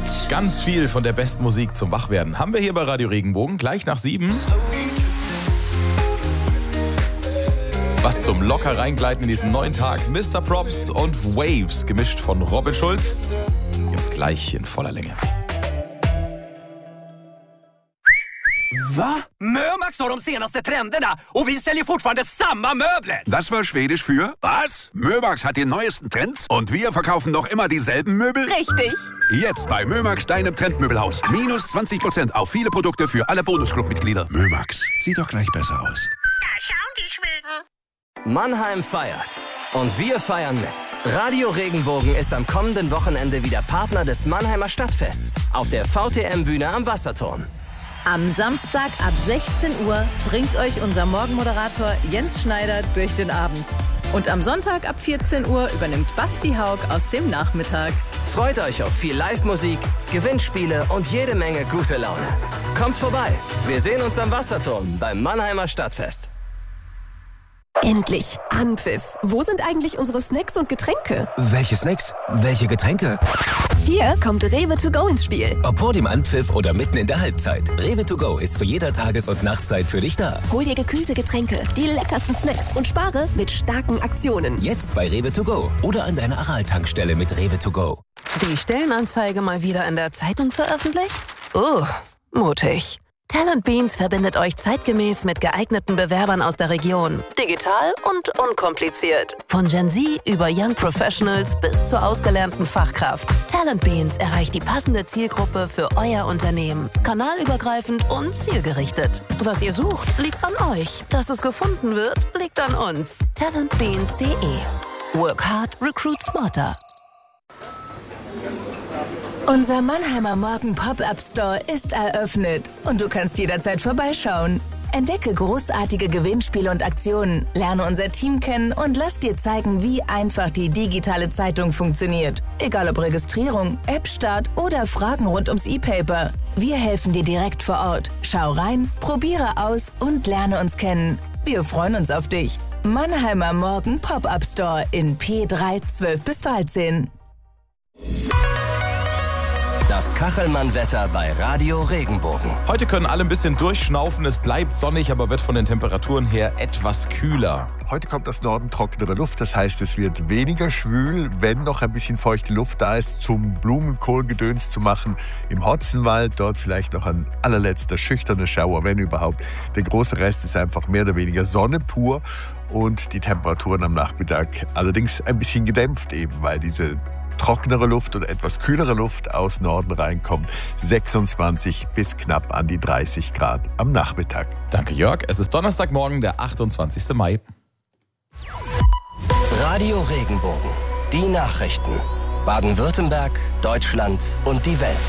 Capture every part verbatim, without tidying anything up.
Ganz viel von der besten Musik zum Wachwerden haben wir hier bei Radio Regenbogen. Gleich nach sieben. Was zum locker reingleiten in diesen neuen Tag. Mister Props und Waves, gemischt von Robin Schulz. Gibt's gleich in voller Länge. Va? Mömax har de senaste trenderna och vi säljer fortfarande samma möbler. Das war Schwedisch für was? Mömax hat die neuesten Trends und wir verkaufen noch immer dieselben Möbel? Richtig. Jetzt bei Mömax, deinem Trendmöbelhaus. Minus zwanzig Prozent auf viele Produkte für alle Bonusclub-Mitglieder. Mömax, sieht doch gleich besser aus. Da schauen die Schweden. Mannheim feiert. Und wir feiern mit. Radio Regenbogen ist am kommenden Wochenende wieder Partner des Mannheimer Stadtfests auf der V T M-Bühne am Wasserturm. Am Samstag ab sechzehn Uhr bringt euch unser Morgenmoderator Jens Schneider durch den Abend. Und am Sonntag ab vierzehn Uhr übernimmt Basti Haug aus dem Nachmittag. Freut euch auf viel Live-Musik, Gewinnspiele und jede Menge gute Laune. Kommt vorbei. Wir sehen uns am Wasserturm beim Mannheimer Stadtfest. Endlich! Anpfiff! Wo sind eigentlich unsere Snacks und Getränke? Welche Snacks? Welche Getränke? Hier kommt Rewe to go ins Spiel. Ob vor dem Anpfiff oder mitten in der Halbzeit. Rewe to go ist zu jeder Tages- und Nachtzeit für dich da. Hol dir gekühlte Getränke, die leckersten Snacks und spare mit starken Aktionen. Jetzt bei Rewe to go oder an deiner Aral-Tankstelle mit Rewe to go. Die Stellenanzeige mal wieder in der Zeitung veröffentlicht? Oh, mutig. Talent Beans verbindet euch zeitgemäß mit geeigneten Bewerbern aus der Region. Digital und unkompliziert. Von Gen Z über Young Professionals bis zur ausgelernten Fachkraft. Talent Beans erreicht die passende Zielgruppe für euer Unternehmen. Kanalübergreifend und zielgerichtet. Was ihr sucht, liegt an euch. Dass es gefunden wird, liegt an uns. talent beans punkt de. Work hard, recruit smarter. Unser Mannheimer Morgen Pop-Up Store ist eröffnet und du kannst jederzeit vorbeischauen. Entdecke großartige Gewinnspiele und Aktionen, lerne unser Team kennen und lass dir zeigen, wie einfach die digitale Zeitung funktioniert. Egal ob Registrierung, App-Start oder Fragen rund ums E-Paper. Wir helfen dir direkt vor Ort. Schau rein, probiere aus und lerne uns kennen. Wir freuen uns auf dich. Mannheimer Morgen Pop-Up Store in P drei zwölf bis dreizehn. Das Kachelmann-Wetter bei Radio Regenbogen. Heute können alle ein bisschen durchschnaufen. Es bleibt sonnig, aber wird von den Temperaturen her etwas kühler. Heute kommt aus Norden trockenere Luft. Das heißt, es wird weniger schwül, wenn noch ein bisschen feuchte Luft da ist, zum Blumenkohlgedöns zu machen. Im Hotzenwald, dort vielleicht noch ein allerletzter schüchterner Schauer, wenn überhaupt. Der große Rest ist einfach mehr oder weniger Sonne pur und die Temperaturen am Nachmittag allerdings ein bisschen gedämpft, eben weil diese trockenere Luft oder etwas kühlere Luft aus Norden reinkommt. sechsundzwanzig bis knapp an die dreißig Grad am Nachmittag. Danke, Jörg. Es ist Donnerstagmorgen, der achtundzwanzigsten Mai. Radio Regenbogen. Die Nachrichten. Baden-Württemberg, Deutschland und die Welt.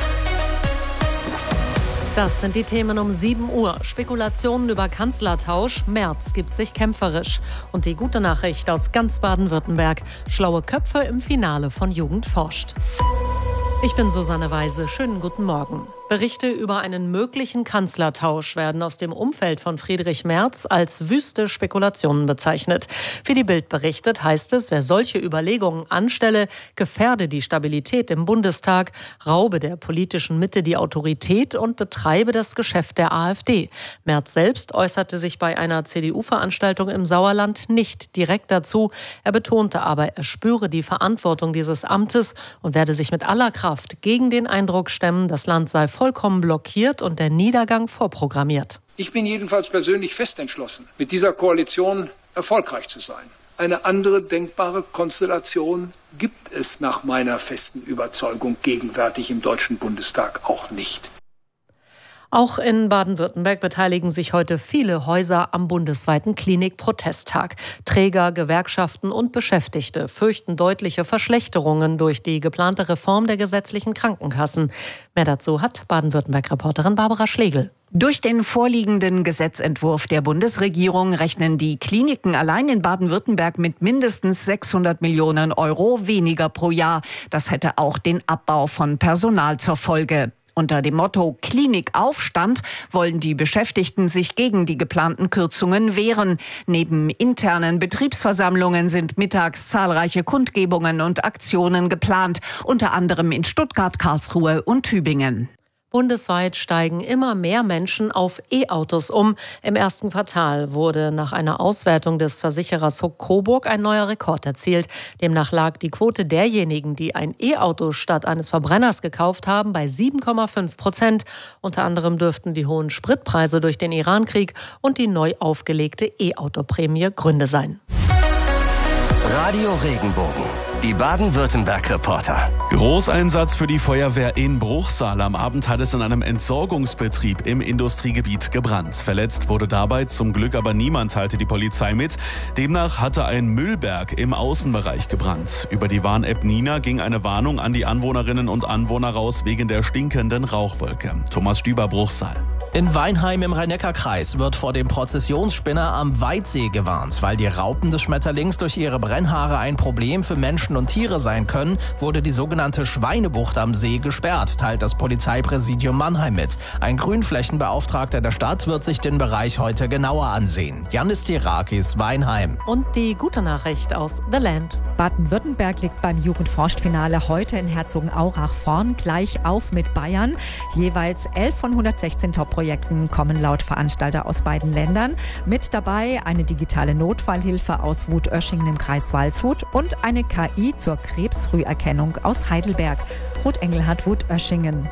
Das sind die Themen um sieben Uhr. Spekulationen über Kanzlertausch. Merz gibt sich kämpferisch. Und die gute Nachricht aus ganz Baden-Württemberg. Schlaue Köpfe im Finale von Jugend forscht. Ich bin Susanne Weise. Schönen guten Morgen. Berichte über einen möglichen Kanzlertausch werden aus dem Umfeld von Friedrich Merz als wüste Spekulationen bezeichnet. Wie die Bild berichtet, heißt es, wer solche Überlegungen anstelle, gefährde die Stabilität im Bundestag, raube der politischen Mitte die Autorität und betreibe das Geschäft der AfD. Merz selbst äußerte sich bei einer C D U-Veranstaltung im Sauerland nicht direkt dazu. Er betonte aber, er spüre die Verantwortung dieses Amtes und werde sich mit aller Kraft gegen den Eindruck stemmen, das Land sei vollkommen blockiert und der Niedergang vorprogrammiert. Ich bin jedenfalls persönlich fest entschlossen, mit dieser Koalition erfolgreich zu sein. Eine andere denkbare Konstellation gibt es nach meiner festen Überzeugung gegenwärtig im Deutschen Bundestag auch nicht. Auch in Baden-Württemberg beteiligen sich heute viele Häuser am bundesweiten Klinik-Protesttag. Träger, Gewerkschaften und Beschäftigte fürchten deutliche Verschlechterungen durch die geplante Reform der gesetzlichen Krankenkassen. Mehr dazu hat Baden-Württemberg-Reporterin Barbara Schlegel. Durch den vorliegenden Gesetzentwurf der Bundesregierung rechnen die Kliniken allein in Baden-Württemberg mit mindestens sechshundert Millionen Euro weniger pro Jahr. Das hätte auch den Abbau von Personal zur Folge. Unter dem Motto Klinikaufstand wollen die Beschäftigten sich gegen die geplanten Kürzungen wehren. Neben internen Betriebsversammlungen sind mittags zahlreiche Kundgebungen und Aktionen geplant, unter anderem in Stuttgart, Karlsruhe und Tübingen. Bundesweit steigen immer mehr Menschen auf E-Autos um. Im ersten Quartal wurde nach einer Auswertung des Versicherers Huck Coburg ein neuer Rekord erzielt. Demnach lag die Quote derjenigen, die ein E-Auto statt eines Verbrenners gekauft haben, bei sieben Komma fünf Prozent. Unter anderem dürften die hohen Spritpreise durch den Irankrieg und die neu aufgelegte E-Auto-Prämie Gründe sein. Radio Regenbogen, die Baden-Württemberg-Reporter. Großeinsatz für die Feuerwehr in Bruchsal. Am Abend hat es in einem Entsorgungsbetrieb im Industriegebiet gebrannt. Verletzt wurde dabei zum Glück aber niemand, teilte die Polizei mit. Demnach hatte ein Müllberg im Außenbereich gebrannt. Über die Warn-App Nina ging eine Warnung an die Anwohnerinnen und Anwohner raus wegen der stinkenden Rauchwolke. Thomas Stüber, Bruchsal. In Weinheim im Rhein-Neckar-Kreis wird vor dem Prozessionsspinner am Weitsee gewarnt. Weil die Raupen des Schmetterlings durch ihre Brennhaare ein Problem für Menschen und Tiere sein können, wurde die sogenannte Schweinebucht am See gesperrt, teilt das Polizeipräsidium Mannheim mit. Ein Grünflächenbeauftragter der Stadt wird sich den Bereich heute genauer ansehen. Janis Tirakis, Weinheim. Und die gute Nachricht aus The Land. Baden-Württemberg liegt beim Jugendforscht-Finale heute in Herzogenaurach vorn, gleich auf mit Bayern. Jeweils elf von hundertsechzehn Top-Projekten kommen laut Veranstalter aus beiden Ländern. Mit dabei eine digitale Notfallhilfe aus Wutöschingen im Kreis Waldshut und eine K I zur Krebsfrüherkennung aus Heidelberg. Ruth Engelhardt, Wutöschingen.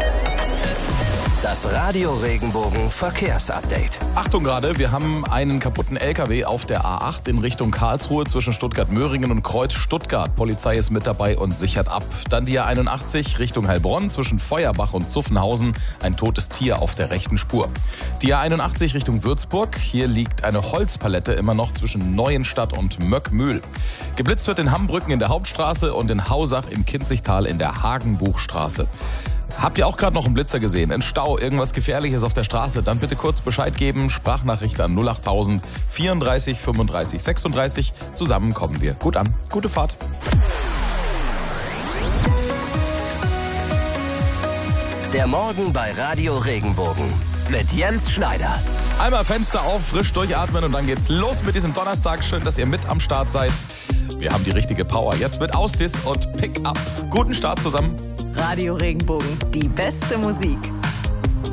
Das Radio Regenbogen Verkehrsupdate. Achtung gerade, wir haben einen kaputten L K W auf der A acht in Richtung Karlsruhe zwischen Stuttgart-Möhringen und Kreuz-Stuttgart. Polizei ist mit dabei und sichert ab. Dann die A einundachtzig Richtung Heilbronn zwischen Feuerbach und Zuffenhausen. Ein totes Tier auf der rechten Spur. Die A einundachtzig Richtung Würzburg. Hier liegt eine Holzpalette immer noch zwischen Neuenstadt und Möckmühl. Geblitzt wird in Hambrücken in der Hauptstraße und in Hausach im Kinzigtal in der Hagenbuchstraße. Habt ihr auch gerade noch einen Blitzer gesehen? Ein Stau, irgendwas Gefährliches auf der Straße? Dann bitte kurz Bescheid geben. Sprachnachricht an null achttausend vierunddreißig fünfunddreißig sechsunddreißig. Zusammen kommen wir gut an. Gute Fahrt. Der Morgen bei Radio Regenbogen mit Jens Schneider. Einmal Fenster auf, frisch durchatmen und dann geht's los mit diesem Donnerstag. Schön, dass ihr mit am Start seid. Wir haben die richtige Power jetzt mit Ausdis und Pick Up. Guten Start zusammen. Radio Regenbogen, die beste Musik.